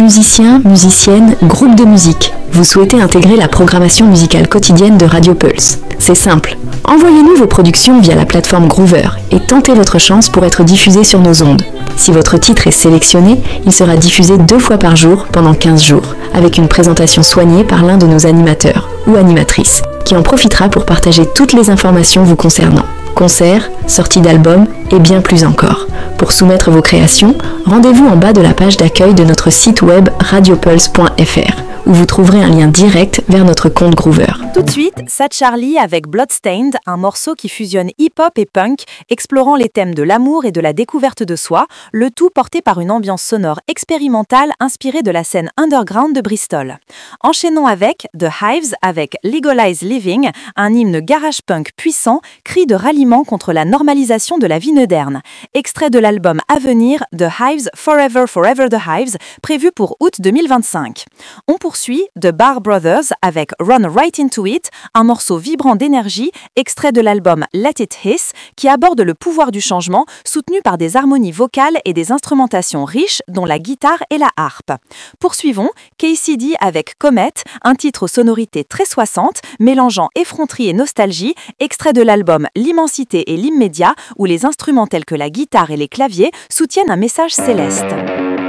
Musiciens, musiciennes, groupes de musique, vous souhaitez intégrer la programmation musicale quotidienne de Radio Pulse. C'est simple. Envoyez-nous vos productions via la plateforme Groover et tentez votre chance pour être diffusé sur nos ondes. Si votre titre est sélectionné, il sera diffusé 2 fois par jour pendant 15 jours, avec une présentation soignée par l'un de nos animateurs ou animatrices, qui en profitera pour partager toutes les informations vous concernant. Concerts, sorties d'albums et bien plus encore. Pour soumettre vos créations, rendez-vous en bas de la page d'accueil de notre site web radiopulse.fr, où vous trouverez un lien direct vers notre compte Groover. Tout de suite, Sad Charlie avec Bloodstained, un morceau qui fusionne hip-hop et punk, explorant les thèmes de l'amour et de la découverte de soi, le tout porté par une ambiance sonore expérimentale inspirée de la scène underground de Bristol. Enchaînons avec The Hives avec Legalize Living, un hymne garage punk puissant, cri de ralliement contre la normalisation de la vie moderne. Extrait de l'album à venir, The Hives Forever Forever The Hives, prévu pour août 2025. On poursuit The Bar Brothers avec Run Right Into It, un morceau vibrant d'énergie, extrait de l'album Let It Hiss, qui aborde le pouvoir du changement, soutenu par des harmonies vocales et des instrumentations riches, dont la guitare et la harpe. Poursuivons KCD avec Comet, un titre aux sonorités très 60, mélangeant effronterie et nostalgie, extrait de l'album L'immensité et l'immédiat, où les instruments tels que la guitare et les claviers soutiennent un message céleste.